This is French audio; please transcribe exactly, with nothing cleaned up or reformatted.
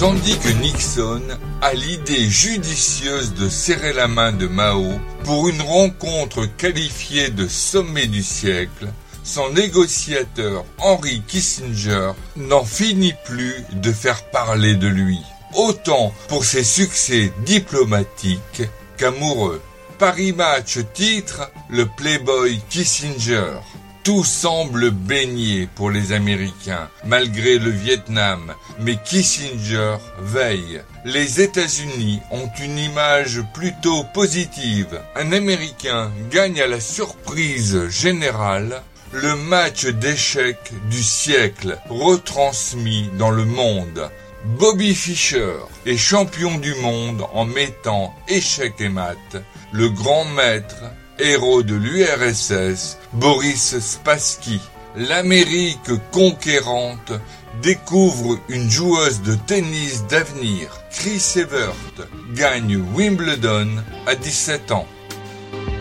Tandis que Nixon a l'idée judicieuse de serrer la main de Mao pour une rencontre qualifiée de sommet du siècle, son négociateur Henry Kissinger n'en finit plus de faire parler de lui, autant pour ses succès diplomatiques qu'amoureux. Paris Match titre le Playboy Kissinger. Tout semble baigné pour les Américains, malgré le Vietnam, mais Kissinger veille. Les États-Unis ont une image plutôt positive. Un Américain gagne à la surprise générale le match d'échecs du siècle retransmis dans le monde. Bobby Fischer est champion du monde en mettant échecs et maths. Le grand maître, héros de l'U R S S, Boris Spassky. L'Amérique conquérante découvre une joueuse de tennis d'avenir. Chris Evert gagne Wimbledon à dix-sept ans.